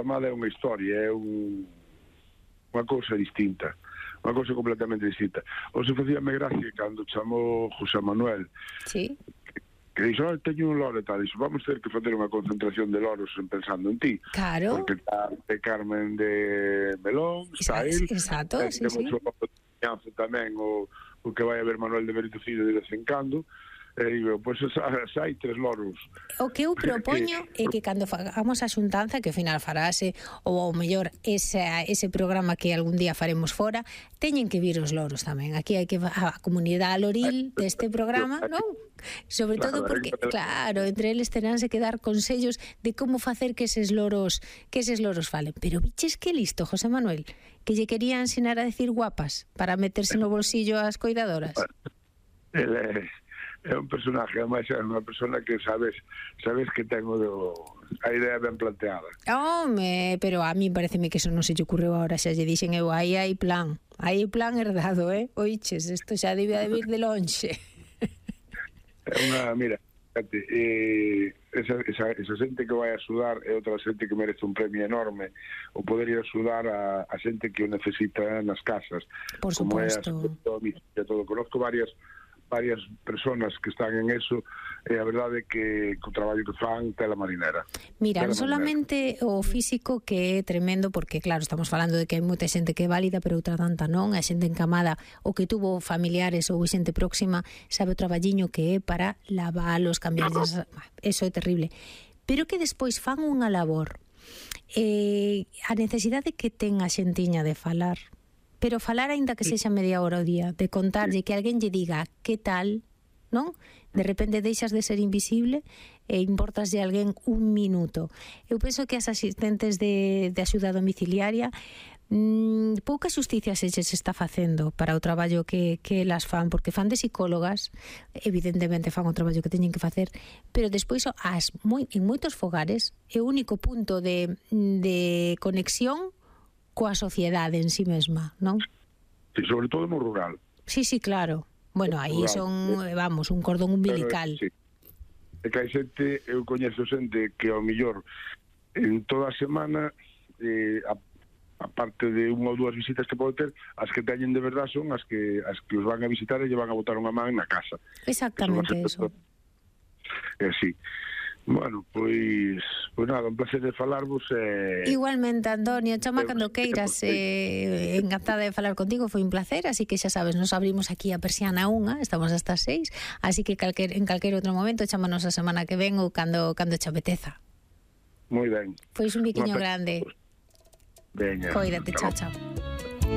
chamada é unha historia, é unha cousa distinta, unha cousa completamente distinta. O se facíame gracia cando chamou José Manuel, sí, que dixo, teño un loro e tal, dixo, vamos ter que facer unha concentración de loros pensando en ti. claro. Porque está de Carmen de Melón, está él, exacto, sí, sí. tamén o que vai a ver Manuel de Beritucido de vez en cando, e digo, pois hai 3 loros. O que eu propoño é que cando fagamos a xuntanza, que ao final farase, ou ao mellor ese programa que algún día faremos fora, teñen que vir os loros tamén. Aquí hai que a comunidade loril deste programa, non? Sobre todo porque, claro, entre eles teránse que dar consellos de como facer que eses loros falen. Pero biches que listo, José Manuel, que lle quería ensinar a decir guapas para meterse no bolsillo ás coidadoras. Ele é un personaje, además é unha persona que sabes que tengo a idea ben planteada. Home, pero a mí pareceme que eso non se lle ocurreu agora, xa lle dixen eu, aí hai plan herdado, oiches, isto xa debía de vir de lonxe. É unha, mira, esa xente que vai a sudar é outra xente que merece un premio enorme, o poder ir a sudar a xente que o necesita nas casas. Por suposto. Como é todo. Conozco varias personas que están en eso, e a verdade é que o traballo que fan tela marinera. Mira, non solamente o físico, que é tremendo, porque claro, estamos falando de que hai moita xente que é válida, pero outra tanta non, a xente encamada, o que tuvo familiares ou xente próxima, sabe o traballiño que é para lavalos, cambiarles, eso é terrible. Pero que despois fan unha labor, a necesidade que ten a xentiña de falar, pero falar aínda que sexa media hora ao día, de contarlle, que alguén lle diga que tal, non? De repente deixas de ser invisible e importaslle a alguén un minuto. Eu penso que as asistentes de axuda domiciliaria pouca xusticia se está facendo para o traballo que elas fan, porque fan de psicólogas, evidentemente fan o traballo que teñen que facer, pero despois en moitos fogares é o único punto de conexión coa sociedade en sí mesma, non? Sí, sobre todo no rural. Sí, claro. Bueno, aí son, vamos, un cordón umbilical. Sí. É que hai xente, eu coñezo xente que ao millor en toda a semana, a parte de unha ou dúas visitas que pode ter, as que teñen de verdad son as que os van a visitar e lle van a botar unha man na casa. Exactamente eso. É así. Bueno, pois nada, un placer de falarvos. Igualmente, Antonio, chama cando queiras, encantada de falar contigo, foi un placer, así que xa sabes, nos abrimos aquí a persiana 1, estamos hasta 6, así que en calquer outro momento chámanos a semana que ven ou cando che apeteza. Moi ben. Pois un biquiño grande. Veña. Coídate, chao.